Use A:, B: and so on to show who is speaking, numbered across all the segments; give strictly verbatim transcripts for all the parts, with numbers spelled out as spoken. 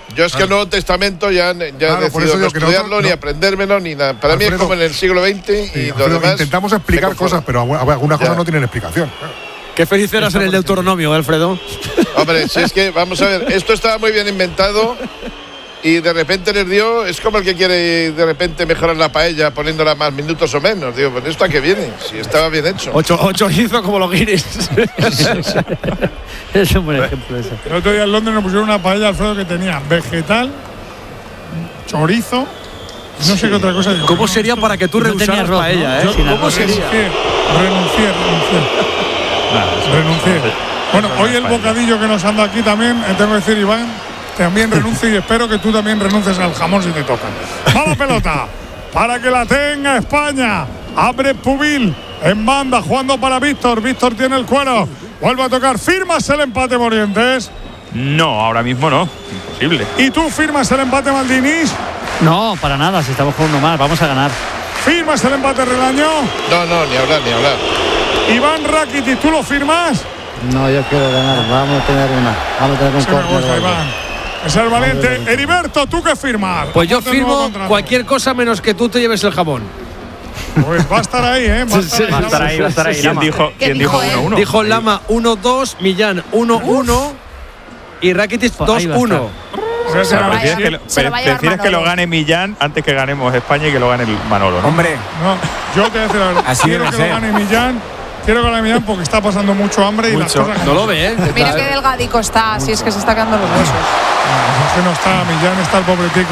A: Yo es que el Nuevo Testamento ya, ya
B: claro,
A: he decidido no estudiarlo, no, ni aprendérmelo, ni nada. Para Alfredo, mí es como en el siglo veinte sí, y Alfredo, lo demás.
B: Intentamos explicar cosas, pero algunas cosas no tienen explicación.
C: Qué feliz eras en el Deuteronomio, Alfredo.
A: Hombre, si es que, vamos a ver, esto estaba muy bien inventado y de repente les dio, es como el que quiere de repente mejorar la paella poniéndola más minutos o menos. Digo, pues esto a qué viene, si estaba bien hecho.
C: Ocho, ocho hizo como los guiris.
D: Es un buen ejemplo eso.
E: El otro día en Londres nos pusieron una paella, Alfredo, que tenía vegetal, chorizo, no sé qué otra cosa. Digo,
C: ¿Cómo
E: no,
C: sería para que tú rehusaras
D: no
C: paella,
D: ¿no?
C: eh?
E: Yo,
C: ¿Cómo
E: ¿Cómo
C: sería?
E: Renuncié, renuncié. Renuncié. Bueno, hoy el bocadillo que nos anda aquí también, tengo que decir, Iván, también renuncio y espero que tú también renuncies al jamón si te tocan. ¡Va la pelota! Para que la tenga España. Abre Pubil en banda, jugando para Víctor. Víctor tiene el cuero. Vuelve a tocar. ¿Firmas el empate, Morientes?
F: No, ahora mismo no. Imposible.
E: ¿Y tú firmas el empate, Maldinis?
D: No, para nada. Si estamos con uno más, vamos a ganar.
E: ¿Firmas el empate, Relaño?
A: No, no, ni hablar, ni hablar.
E: Iván Rakitic, ¿tú lo firmas?
G: No, yo quiero ganar. Vamos a tener una. Vamos a tener un
E: sí me gusta, Iván. Es el valiente. Heriberto, ¿tú qué firmas?
C: Pues yo firmo cualquier cosa menos que tú te lleves el jamón.
E: Pues va a estar ahí, ¿eh? Va a estar,
F: va a estar ahí, va a estar ahí. ¿Quién dijo, ¿quién dijo uno uno?
C: Dijo Lama uno dos, Millán uno uno y Rakitic dos uno.
F: O sea, prefieres que, lo, prefieres que lo gane Millán antes que ganemos España y que lo gane el Manolo, ¿no?
H: Hombre.
E: No, yo te voy a decir la verdad.
H: Así
E: quiero que
H: ser.
E: lo gane Millán. Quiero que lo gane Millán porque está pasando mucho hambre
H: mucho.
E: y las cosas.
C: No lo ve, ¿eh?
I: Mira qué delgadico está, si es que se está quedando los huesos.
E: No, es que no está Millán, está el pobre tico.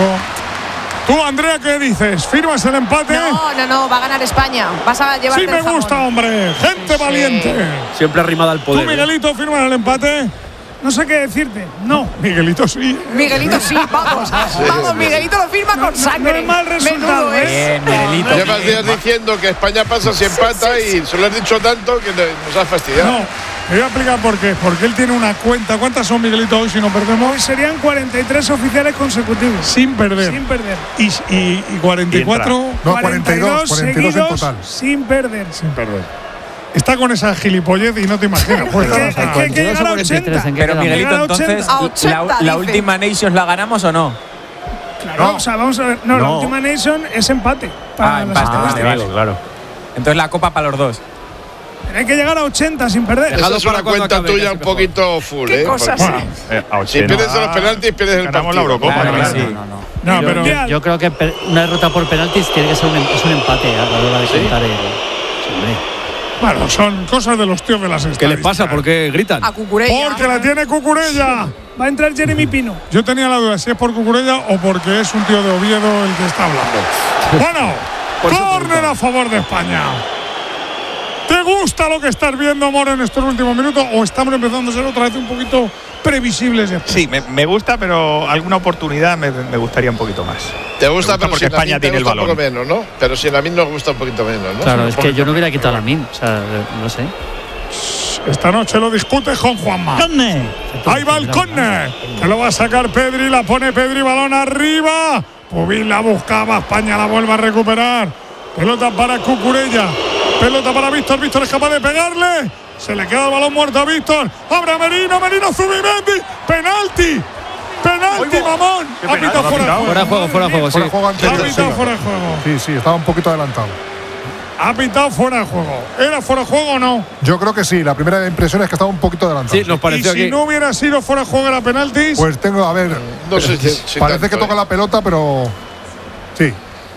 E: Tú, Andrea, ¿qué dices? ¿Firmas el empate?
I: No, no, no, va a ganar España. Vas a llevarte
E: Sí me
I: el jamón.
E: gusta, hombre. Gente sí. valiente.
C: Siempre arrimada al poder.
E: ¿Tú, Miguelito, firmas el empate?
J: No sé qué decirte. No.
E: Miguelito sí.
I: Miguelito sí, vamos. Sí. Vamos, Miguelito lo firma con sangre.
J: No es mal resultado.
I: Menudo, ¿eh?
H: Bien, Miguelito.
A: Llevas días diciendo que España pasa si empata sí, sí, sí. y se lo has dicho tanto que nos has fastidiado.
E: No, te voy a explicar por qué. Porque él tiene una cuenta. ¿Cuántas son, Miguelito, hoy si no perdemos?
J: Hoy serían cuarenta y tres oficiales consecutivos.
E: Sin perder.
J: Sin perder.
E: Y, y, y cuarenta y cuatro.
B: No, cuarenta y dos, cuarenta y dos en total.
J: Sin perder.
E: Sin perder. Está con esa gilipollez y no te imaginas. Pues,
J: es que, es que hay que llegar a ochenta.
H: Pero Miguelito, entonces,
I: ochenta,
H: la, la última Nations la ganamos o no?
J: Claro, no. o sea, vamos a ver. No, no. la última Nation es empate.
H: Para ah, empate, ah, vale, vale, claro. Entonces la copa para los dos.
J: Pero hay que llegar a ochenta sin perder.
A: Esa es una cuenta tuya un poquito full, ¿eh?
I: Cosas,
A: bueno,
I: sí.
A: eh, si pierdes los penaltis, pierdes el
F: ganamos
A: partido.
F: la Eurocopa.
H: Claro,
F: ¿no?
H: sí.
F: No,
H: no, no.
E: No,
D: yo,
E: pero
D: yo, yo creo que una derrota por penaltis tiene que ser un, es un empate a la hora de
A: ¿Sí?
D: contar el. Sí,
E: bueno, son cosas de los tíos de las estadísticas.
C: ¿Qué les pasa? ¿Por qué gritan?
I: A Cucurella.
E: Porque la tiene Cucurella.
J: Va a entrar Jeremy Pino.
E: Yo tenía la duda si es por Cucurella o porque es un tío de Oviedo el que está hablando. Bueno, córner a favor de España. ¿Te gusta lo que estás viendo, Moro, en estos últimos minutos? ¿O estamos empezando a ser otra vez un poquito previsibles?
F: Sí, me, me gusta, pero alguna oportunidad me, me gustaría un poquito más.
A: Te gusta,
F: gusta
A: pero
F: porque
A: si
F: España tiene el balón.
A: Un poco menos, ¿no? Pero si a mí nos gusta un poquito menos, ¿no?
D: Claro,
A: sí,
D: es que yo no hubiera quitado a Min. O sea, no sé.
E: Esta noche lo discutes con Juanma.
J: ¡Conne!
E: Ahí va el córner. Que lo va a sacar Pedri. La pone Pedri. Balón arriba. Pubil la buscaba. España la vuelve a recuperar. Pelota para Cucurella. Pelota para Víctor. Víctor es capaz de pegarle. Se le queda el balón muerto a Víctor. Abre a Merino. Merino Zubimendi. Penalti. Penalti, mamón. Ha pitado fuera de juego.
C: Fuera de juego, fuera de juego, sí.
B: Fuera de juego anterior,
E: Ha pitado
B: sí,
E: fuera de juego.
B: Sí, sí, estaba un poquito adelantado.
E: Ha pitado fuera de juego. ¿Era fuera de juego o no?
B: Yo creo que sí. La primera impresión es que estaba un poquito adelantado.
C: Sí, nos pareció
E: y si
C: aquí.
E: no hubiera sido fuera de juego, era penaltis.
B: Pues tengo, a ver.
A: No sé si, si
B: parece
A: tanto,
B: que toca
A: ¿eh?
B: la pelota, pero. Sí.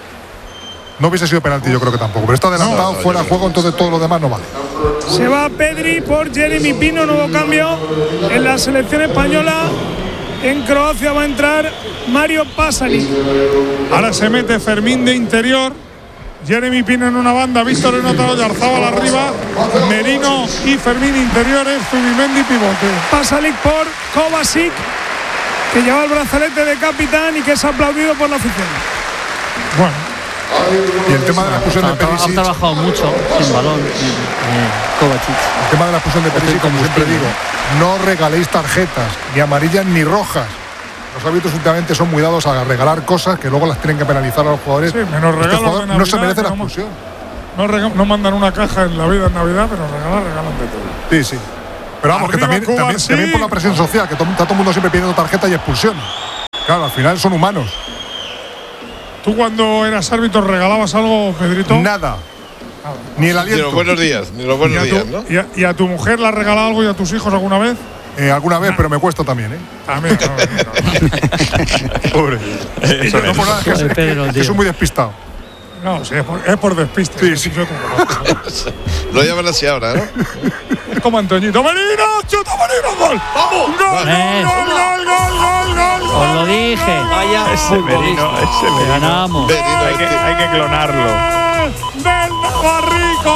B: No hubiese sido penalti, yo creo que tampoco. Pero está adelantado,
A: no, no,
B: fuera de juego, entonces todo lo demás no vale.
J: Se va Pedri por Jeremy Pino, nuevo cambio en la selección española. En Croacia va a entrar Mario Pasalic.
E: Ahora se mete Fermín de interior. Jeremy Pino en una banda, Víctor en otra, Oyarzabal arriba, Merino y Fermín interiores, Zubimendi pivote.
J: Pasalic por Kovacic, que lleva el brazalete de capitán y que es aplaudido por la afición.
E: Bueno.
B: Y el tema de la expulsión de Perisic.
D: Ha trabajado mucho sin balón eh, Kovacic.
B: El tema de la expulsión de Perisic, como siempre digo, no regaléis tarjetas, ni amarillas ni rojas. Los árbitros últimamente son muy dados a regalar cosas que luego las tienen que penalizar a los jugadores.
E: Sí, menos
B: este
E: regalos
B: jugador
E: de Navidad,
B: no se merece la
E: no,
B: expulsión.
E: No, rega- no mandan una caja en la vida en Navidad, pero regalan, regalan de todo.
B: Sí, sí. Pero vamos,
E: Arriba
B: que también,
E: Cuba,
B: también,
E: sí.
B: también por la presión social, que todo, está todo el mundo siempre pidiendo tarjeta y expulsión. Claro, al final son humanos.
E: ¿Tú cuando eras árbitro regalabas algo, Pedrito?
B: Nada. Ni el aliento.
A: Ni los buenos días, ni los buenos
E: ¿Y a, tu,
A: días, ¿no?
E: y, a, ¿Y a tu mujer le has regalado algo y a tus hijos alguna vez?
B: Eh, alguna vez, nah. pero me cuesta también, ¿eh?
E: También. No,
F: no. Pobre.
B: Eso no por nada, que, Joder, Pedro, que, que soy muy despistado.
E: No, sí, es por, es por despiste.
B: Sí, sí.
A: Lo llaman así ahora, ¿no?
E: Es como Antoñito. ¡Merino! ¡Chuta Merino! ¡Gol! ¡Vamos! ¡Gol,
D: eh.
E: gol, gol, gol, gol, gol!
D: Os lo dije.
F: Vaya, ese Merino, ese Merino.
D: Ganamos.
F: Merino, hay, que, hay que clonarlo.
E: ¡Del Navarrico!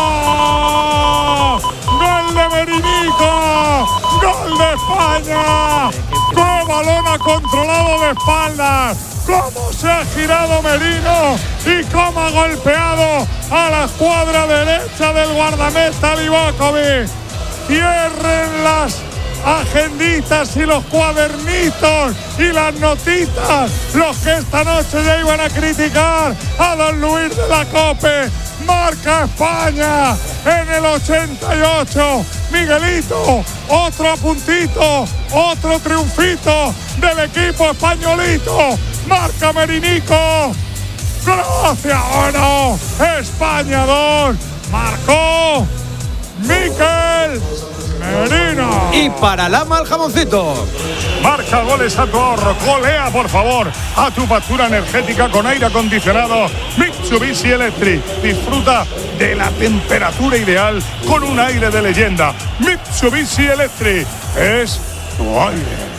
E: ¡Gol de Merinico! ¡Gol de España! ¡Qué balón ha controlado de espaldas! ¡Cómo se ha girado Merino! ¡Y cómo ha golpeado a la escuadra derecha del guardameta Livakovic! ¡Cierren las agenditas y los cuadernitos y las notitas! Los que esta noche ya iban a criticar a don Luis de la Cope. Marca España en el ochenta y ocho. Miguelito, otro puntito, otro triunfito del equipo españolito. Marca Merinico. Croacia uno, España dos. Marcó Mikel Merino.
C: Y para Lama el jamoncito.
E: Marca goles a tu ahorro. Golea, por favor, a tu factura energética con aire acondicionado Mitsubishi Electric. Disfruta de la temperatura ideal con un aire de leyenda. Mitsubishi Electric es tu aire.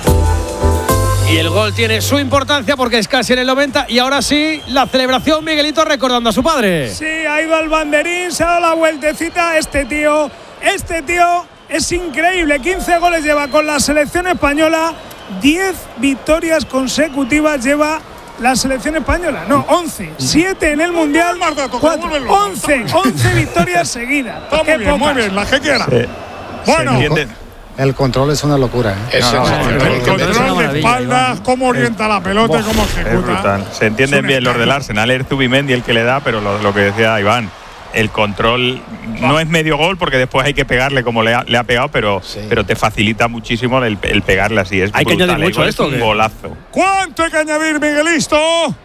C: Y el gol tiene su importancia porque es casi en el noventa. Y ahora sí, la celebración, Miguelito recordando a su padre.
J: Sí, ha ido al banderín, se ha dado la vueltecita. Este tío, este tío es increíble. quince goles lleva con la selección española. diez victorias consecutivas lleva la selección española. No, once. siete en el Mundial. cuatro, once. once victorias seguidas.
E: Muy bien, muy bien, la que quiera. Sí. Bueno.
G: El control es una locura, ¿eh?
E: Eso, no, no, el, el control de espaldas, cómo orienta la pelota y cómo ejecuta.
F: Se entienden bien los del Arsenal. Es Zubimendi el que le da, pero lo, lo que decía Iván, el control no es medio gol porque después hay que pegarle como le ha, le ha pegado, pero, sí. pero te facilita muchísimo el, el pegarle así. Es
C: hay
F: brutal,
C: que añadir mucho
F: es
C: esto.
F: un golazo.
E: ¿Cuánto hay que añadir, Miguelisto?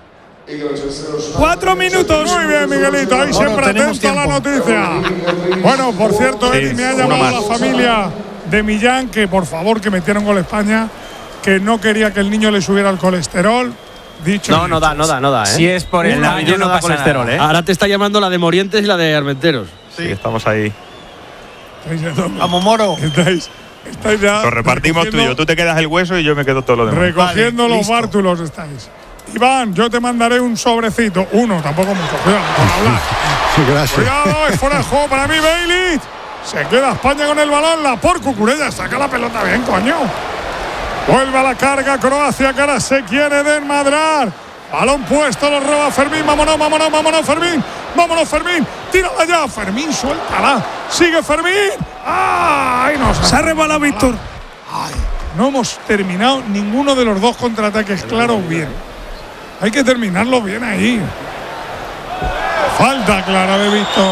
E: Cuatro minutos. Muy bien, Miguelito. Ahí siempre atento a la noticia. Bueno, por cierto, Eddie, sí, me ha llamado la familia de Millán, que por favor que metieron gol España, que no quería que el niño le subiera el colesterol. Dicho
C: no, no da, no da, no da, ¿eh?
H: Si es por el año no da colesterol, nada. ¿eh?
C: Ahora te está llamando la de Morientes y la de Armenteros.
F: Sí, sí estamos ahí.
I: Vamos, Moro.
E: Estáis, estáis ya.
F: Lo repartimos tú y yo. Tú te quedas el hueso y yo me quedo todo lo demás.
E: Recogiendo vale, los listo. Bártulos estáis. Iván, yo te mandaré un sobrecito. Uno, tampoco mucho. Cuidado, con hablar.
B: Sí, gracias.
E: Cuidado, es fuera de juego para mí, Bailey. Se queda España con el balón. La por Cucurella saca la pelota bien, coño. Vuelve a la carga Croacia, que ahora se quiere desmadrar. Balón puesto, lo roba Fermín. Vámonos, vámonos, vámonos, Fermín. Vámonos, Fermín. Tírala ya, Fermín, suéltala. Sigue Fermín. ¡Ay! Nos
J: se ha rebalado Víctor.
E: Ay, no hemos terminado ninguno de los dos contraataques claros bien. Hay que terminarlo bien ahí. Falta clara de Víctor.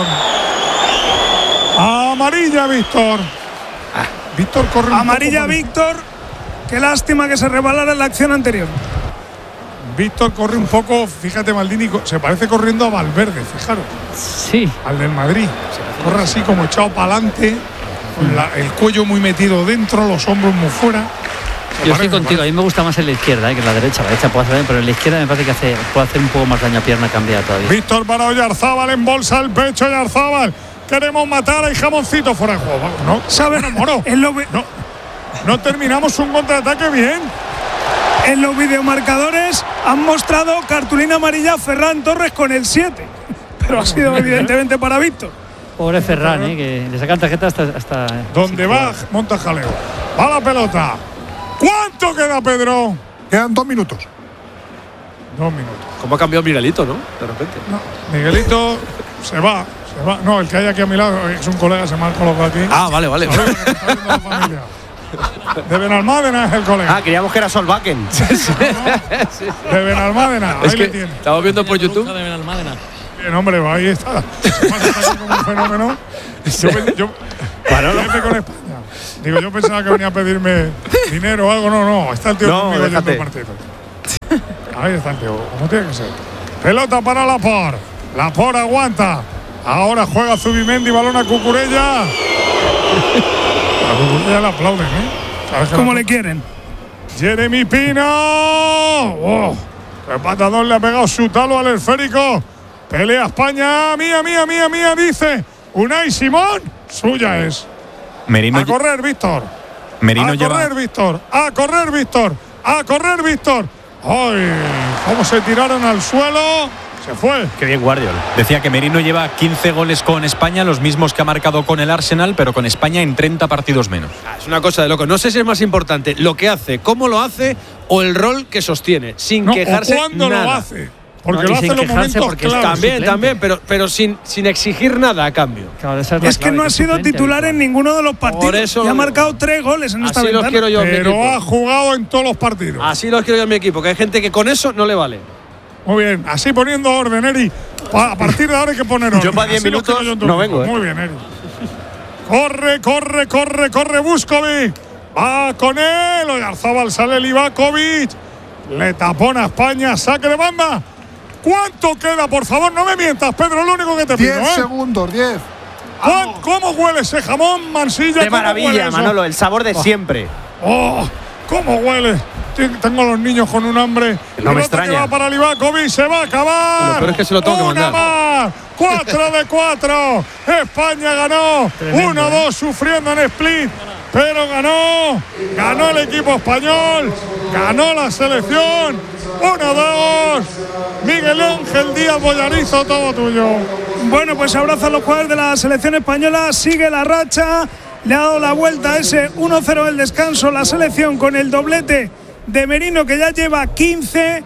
E: Amarilla, Víctor. Víctor corre un
J: Amarilla, poco Víctor. Qué lástima que se rebalara en la acción anterior.
E: Víctor corre un poco, fíjate, Maldini, se parece corriendo a Valverde, fijaros.
D: Sí.
E: Al del Madrid. Corre así como echado para adelante, con la, el cuello muy metido dentro, los hombros muy fuera.
D: Yo estoy contigo, a mí me gusta más en la izquierda eh, que en la derecha. La derecha puede hacer bien, pero en la izquierda me parece que hace, puede hacer un poco más daño a pierna cambiada todavía.
E: Víctor para Oyarzábal, embolsa el pecho Oyarzábal. Queremos matar a Jamoncito fuera de juego. No, sabe, no, Moro.
J: no,
E: no terminamos un contraataque bien.
J: En los videomarcadores han mostrado cartulina amarilla a Ferran Torres con el siete. Pero ha sido evidentemente para Víctor.
D: Pobre Ferran, eh, que le sacan tarjeta hasta. hasta
E: Donde sí, va, monta jaleo. Va la pelota. ¿Cuánto queda, Pedro?
B: Quedan dos minutos.
E: Dos minutos.
C: ¿Cómo ha cambiado Miguelito, no? De repente.
E: No, Miguelito se va. Se va. No, el que hay aquí a mi lado es un colega, se me ha colocado aquí.
C: Ah, vale, vale.
E: vale. La familia. De Benalmádena es el colega.
H: Ah, queríamos que era Solbakken.
E: Sí, sí. No, de Benalmádena, ahí
C: es que
E: le tiene.
C: Estamos viendo por YouTube.
D: De Benalmádena.
E: Bien, hombre, va, ahí está. Pasa como un fenómeno. Yo, yo, bueno, no. Con España. Digo, yo pensaba que venía a pedirme dinero o algo. No, no, está el tío
H: no,
E: conmigo yendo
H: el
E: partido. ahí está el tío, como tiene que ser. Pelota para Laporte. Laporte aguanta. Ahora juega Zubimendi, balón a Cucurella. A Cucurella le aplauden, ¿eh?
J: ¿Cómo le quieren?
E: Jeremy Pino. Oh, el patadón le ha pegado su talo al esférico. Pelea España. Mía, mía, mía, mía, dice Unai Simón. Suya es.
H: Merino
E: a correr, Víctor.
H: Merino
E: a
H: lleva...
E: correr, Víctor. A correr, Víctor. A correr, Víctor. ¡Ay! ¿Cómo se tiraron al suelo? Se fue.
H: Qué bien Guardiola. Decía que Merino lleva quince goles con España, los mismos que ha marcado con el Arsenal, pero con España en treinta partidos menos.
C: Ah, es una cosa de loco. No sé si es más importante lo que hace, cómo lo hace o el rol que sostiene, sin
E: no,
C: quejarse
E: o cuándo
C: nada.
E: lo hace. Porque
D: No,
E: lo
D: y
E: hace
D: sin
E: en los
D: quejarse
E: momentos
D: porque
E: claves.
C: También,
D: suplente.
C: también, pero, pero sin, sin exigir nada a cambio.
D: Claro, esa es la
J: Es que
D: clave,
J: no ha
D: es
J: sido
D: suplente
J: titular
D: habitual.
J: en ninguno de los partidos.
C: Por eso
J: y ha
C: lo-
J: marcado tres goles en esta
C: Así los
J: ventana.
C: quiero yo en mi
E: Pero
C: equipo.
E: ha jugado en todos los partidos.
C: Así los quiero yo en mi equipo, que hay gente que con eso no le vale.
E: Muy bien, así poniendo orden, Eri. Pa- A partir de ahora hay que poner orden.
C: Yo para diez
E: Así lo
C: minutos
E: quiero yo en tu
C: no
E: equipo.
C: vengo, ¿eh?
E: Muy bien, Eri. Corre, corre, corre, corre Vuskovic. Va con él. Oyarzabal sale Livakovic. Le tapona a España. Saque de banda. ¿Cuánto queda? Por favor, no me mientas, Pedro. Lo único que te pido,
B: diez
E: ¿eh?
B: segundos, diez.
E: ¿Cuán- ¿Cómo huele ese jamón, Mansilla?
K: De
E: ¿Cómo huele
K: maravilla,
E: eso?
K: Manolo, el sabor de siempre.
E: ¡Oh! ¿Cómo huele? Ten- Tengo a los niños con un hambre.
K: No me
E: Pelota
K: extraña.
E: que va para Livakovic, se va a acabar.
C: Lo peor es que se lo tengo que
E: Una
C: mandar.
E: más. Cuatro de cuatro. España ganó. Uno dos sufriendo en split. Pero ganó. Ganó el equipo español. Ganó la selección. Uno dos. Miguel Ángel Díaz Boyarizo, todo tuyo.
J: Bueno, pues abraza a los jugadores de la selección española. Sigue la racha. Le ha dado la vuelta a ese uno cero del descanso. La selección con el doblete de Merino, que ya lleva quince.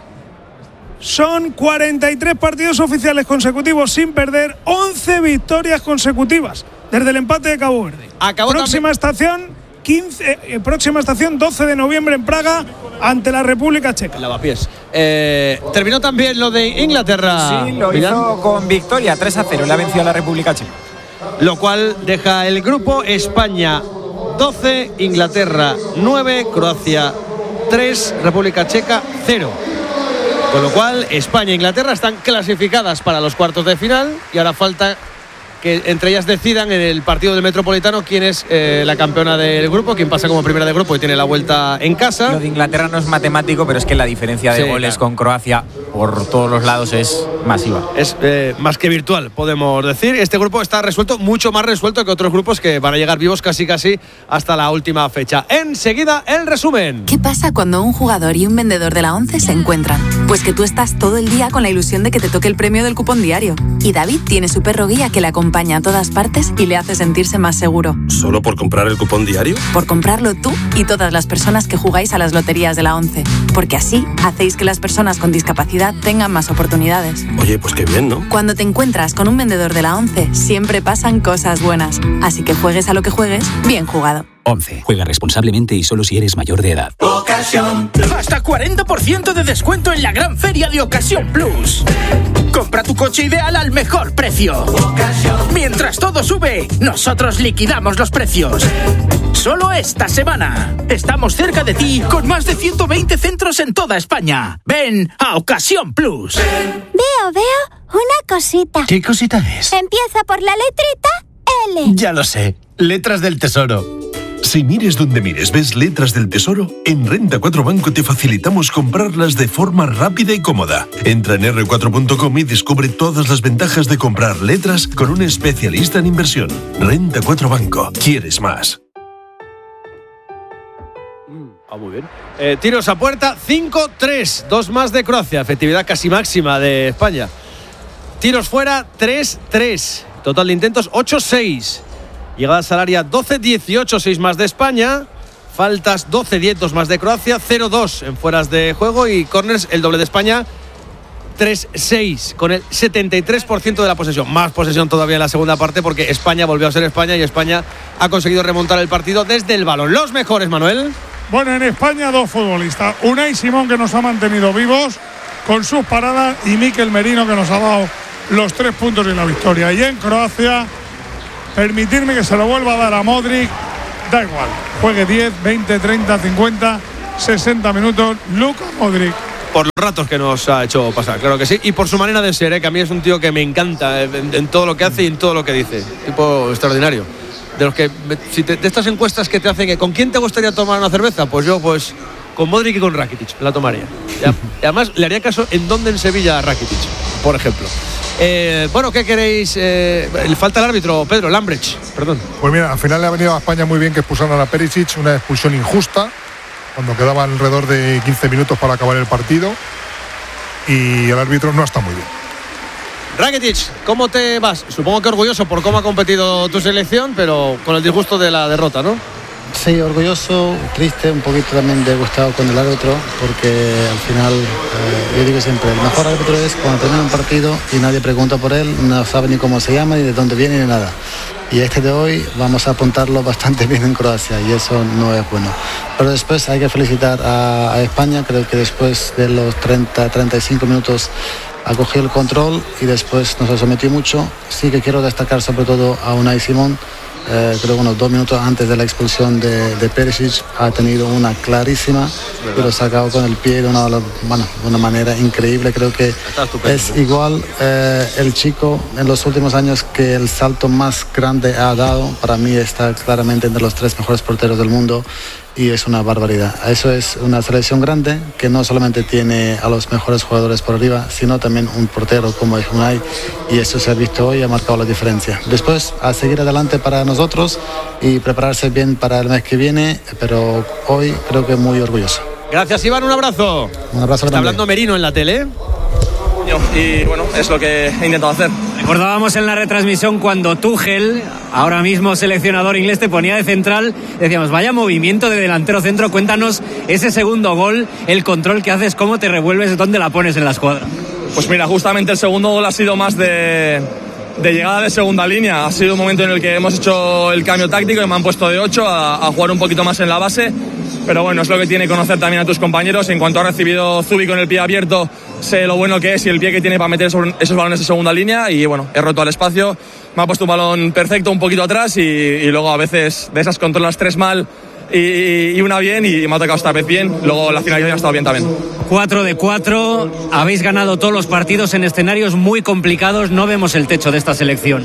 J: Son cuarenta y tres partidos oficiales consecutivos sin perder. once victorias consecutivas desde el empate de Cabo Verde.
C: Acabó
J: próxima estación, quince, eh, próxima estación doce de noviembre en Praga ante la República Checa.
C: Lavapiés. Eh, terminó también lo de Inglaterra.
I: Sí, lo
C: Milán,
I: hizo con victoria, tres a cero. Le ha vencido a la República Checa.
C: lo cual deja el grupo España doce, Inglaterra nueve, Croacia tres, República Checa cero. Con lo cual España e Inglaterra están clasificadas para los cuartos de final y ahora falta que entre ellas decidan en el partido del Metropolitano quién es eh, la campeona del grupo, quién pasa como primera de grupo y tiene la vuelta en casa.
I: Lo de Inglaterra no es matemático, pero es que la diferencia de
C: Sí,
I: goles
C: claro.
I: con Croacia por todos los lados es masiva.
C: Es eh, más que virtual, podemos decir. Este grupo está resuelto, mucho más resuelto que otros grupos que van a llegar vivos casi casi hasta la última fecha. Enseguida, el resumen.
L: ¿Qué pasa cuando un jugador y un vendedor de la ONCE se encuentran? Pues que tú estás todo el día con la ilusión de que te toque el premio del cupón diario. Y David tiene su perro guía que le acompaña a todas partes y le hace sentirse más seguro.
M: ¿Solo por comprar el cupón diario?
L: Por comprarlo tú y todas las personas que jugáis a las loterías de la ONCE. Porque así hacéis que las personas con discapacidad tengan más oportunidades.
M: Oye, pues qué bien, ¿no?
L: Cuando te encuentras con un vendedor de la ONCE, siempre pasan cosas buenas. Así que juegues a lo que juegues, bien jugado.
N: ONCE. Juega responsablemente y solo si eres mayor de edad.
O: Ocasión. Hasta cuarenta por ciento de descuento en la gran feria de Ocasión Plus. Compra tu coche ideal al mejor precio. Ocasión. Mientras todo sube, nosotros liquidamos los precios. Solo esta semana. Estamos cerca de ti con más de ciento veinte centros en toda España. Ven a Ocasión Plus.
P: Veo, veo una cosita.
Q: ¿Qué cosita es?
P: Empieza por la letrita L.
Q: Ya lo sé. Letras del Tesoro.
R: Si mires donde mires ves letras del Tesoro, en Renta cuatro Banco te facilitamos comprarlas de forma rápida y cómoda. Entra en erre cuatro punto com y descubre todas las ventajas de comprar letras con un especialista en inversión. Renta cuatro Banco. ¿Quieres más?
C: Ah, muy bien. Eh, tiros a puerta, cinco tres. Dos más de Croacia. Efectividad casi máxima de España. Tiros fuera, tres tres. Total de intentos, ocho seis. Llegadas al área, doce dieciocho, seis más de España. Faltas, doce diez, dos más de Croacia. cero dos en fueras de juego. Y corners, el doble de España, tres seis. Con el setenta y tres por ciento de la posesión. Más posesión todavía en la segunda parte porque España volvió a ser España y España ha conseguido remontar el partido desde el balón. Los mejores, Manuel.
E: Bueno, en España dos futbolistas. Unai Simón, que nos ha mantenido vivos con sus paradas, y Mikel Merino, que nos ha dado los tres puntos y la victoria. Y en Croacia, permitirme que se lo vuelva a dar a Modric. Da igual, juegue diez, veinte, treinta, cincuenta, sesenta minutos. Luka Modric
C: por los ratos que nos ha hecho pasar, claro que sí, y por su manera de ser, ¿eh? Que a mí es un tío que me encanta en, en todo lo que hace y en todo lo que dice, tipo extraordinario. De los que, si te, de estas encuestas que te hacen que ¿con quién te gustaría tomar una cerveza? Pues yo, pues con Modric y con Rakitic la tomaría. Y además le haría caso en dónde en Sevilla a Rakitic, por ejemplo. Eh, bueno, ¿qué queréis? Eh, falta el árbitro, Pedro, Lambrecht, perdón.
B: Pues mira, al final le ha venido a España muy bien que expulsaran a Perisic, una expulsión injusta, cuando quedaban alrededor de quince minutos para acabar el partido, y el árbitro no está muy bien.
C: Rakitic, ¿cómo te vas? Supongo que orgulloso por cómo ha competido tu selección, pero con el disgusto de la derrota, ¿no?
G: Sí, orgulloso, triste, un poquito también disgustado con el árbitro, porque al final, eh, yo digo siempre, el mejor árbitro es cuando termina un partido y nadie pregunta por él, no sabe ni cómo se llama, ni de dónde viene, ni nada. Y este de hoy vamos a apuntarlo bastante bien en Croacia y eso no es bueno. Pero después hay que felicitar a, a España, creo que después de los treinta, treinta y cinco minutos ha cogido el control y después nos ha sometido mucho. Sí que quiero destacar sobre todo a Unai Simón. Eh, creo que unos dos minutos antes de la expulsión de, de Perisic ha tenido una clarísima, pero sacado con el pie de una, bueno, de una manera increíble. Creo que es igual eh, el chico en los últimos años que el salto más grande ha dado. Para mí está claramente entre los tres mejores porteros del mundo y es una barbaridad. Eso es una selección grande que no solamente tiene a los mejores jugadores por arriba, sino también un portero como es Unai, y eso se ha visto hoy y ha marcado la diferencia. Después a seguir adelante para nosotros y prepararse bien para el mes que viene, pero hoy creo que muy orgulloso.
C: Gracias, Iván, un abrazo.
G: Un abrazo.
C: Está hablando Merino en la tele.
K: Y bueno, es lo que he intentado hacer.
S: Recordábamos en la retransmisión cuando Tuchel, ahora mismo seleccionador inglés, te ponía de central, decíamos, vaya movimiento de delantero centro. Cuéntanos ese segundo gol, el control que haces, cómo te revuelves, dónde la pones en la escuadra.
K: Pues mira, justamente el segundo gol ha sido más de, de llegada de segunda línea. Ha sido un momento en el que hemos hecho el cambio táctico y me han puesto de ocho a, a jugar un poquito más en la base. Pero bueno, es lo que tiene conocer también a tus compañeros. En cuanto ha recibido Zubi con el pie abierto, sé lo bueno que es y el pie que tiene para meter esos balones de segunda línea. Y bueno, he roto al espacio, me ha puesto un balón perfecto un poquito atrás y, y luego a veces de esas controlas tres mal y, y una bien y me ha tocado esta vez bien. Luego la finalización ha estado bien también.
S: cuatro de cuatro, habéis ganado todos los partidos en escenarios muy complicados. No vemos el techo de esta selección.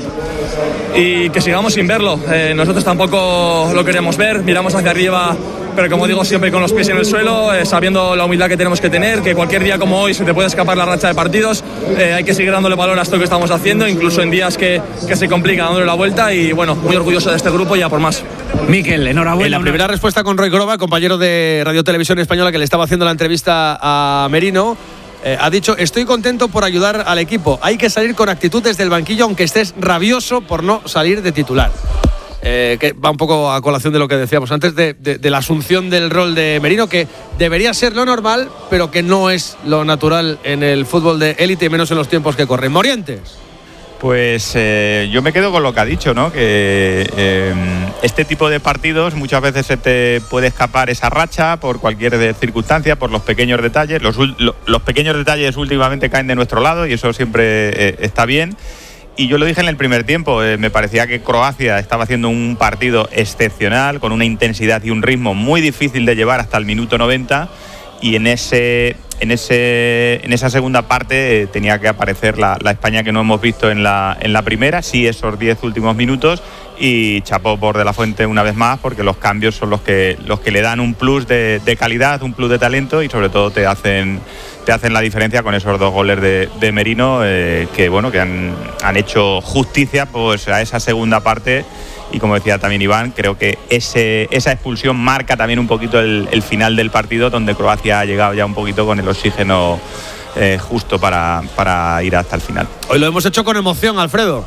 K: Y que sigamos sin verlo. Eh, nosotros tampoco lo queremos ver, miramos hacia arriba, pero como digo siempre con los pies en el suelo, eh, sabiendo la humildad que tenemos que tener, que cualquier día como hoy se te puede escapar la racha de partidos, eh, hay que seguir dándole valor a esto que estamos haciendo, incluso en días que, que se complica dándole la vuelta y bueno, muy orgulloso de este grupo y ya por más.
S: Miquel, enhorabuena.
C: En la primera una... respuesta con Roy Grova, compañero de Radio Televisión Española que le estaba haciendo la entrevista a Merino, Eh, ha dicho, estoy contento por ayudar al equipo. Hay que salir con actitud desde el banquillo, aunque estés rabioso por no salir de titular. Eh, que va un poco a colación de lo que decíamos antes de, de, de la asunción del rol de Merino, que debería ser lo normal, pero que no es lo natural en el fútbol de élite, menos en los tiempos que corren. Morientes.
F: Pues eh, yo me quedo con lo que ha dicho, ¿no? Que eh, este tipo de partidos muchas veces se te puede escapar esa racha por cualquier circunstancia, por los pequeños detalles. Los, los pequeños detalles últimamente caen de nuestro lado y eso siempre eh, está bien. Y yo lo dije en el primer tiempo, eh, me parecía que Croacia estaba haciendo un partido excepcional, con una intensidad y un ritmo muy difícil de llevar hasta el minuto noventa. Y en ese en ese en esa segunda parte eh, tenía que aparecer la, la España que no hemos visto en la en la primera, sí, esos diez últimos minutos, y chapó por De la Fuente una vez más, porque los cambios son los que los que le dan un plus de, de calidad, un plus de talento y sobre todo te hacen te hacen la diferencia con esos dos goles de, de Merino, eh, que bueno, que han, han hecho justicia pues a esa segunda parte. Y como decía también Iván, creo que ese, esa expulsión marca también un poquito el, el final del partido, donde Croacia ha llegado ya un poquito con el oxígeno eh, justo para, para ir hasta el final.
C: Hoy lo hemos hecho con emoción, Alfredo.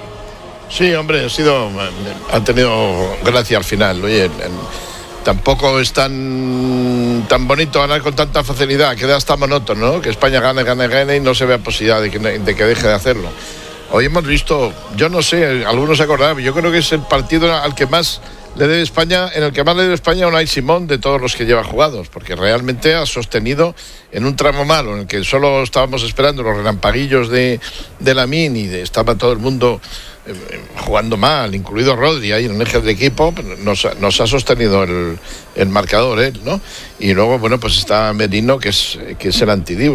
A: Sí, hombre, ha sido, ha tenido gracia al final. Oye, tampoco es tan, tan bonito ganar con tanta facilidad, queda hasta monótono, ¿no? Que España gane, gane, gane y no se vea posibilidad de que, de que deje de hacerlo. Hoy hemos visto, yo no sé, algunos se acordarán, yo creo que es el partido al que más le debe España, en el que más le debe España a Unai Simón de todos los que lleva jugados, porque realmente ha sostenido en un tramo malo, en el que solo estábamos esperando los relampaguillos de, de Lamine y de, estaba todo el mundo eh, jugando mal, incluido Rodri ahí en el eje del equipo, nos, nos ha sostenido el, el marcador, ¿eh? ¿no? Y luego, bueno, pues está Merino, que es, que es el antidivo.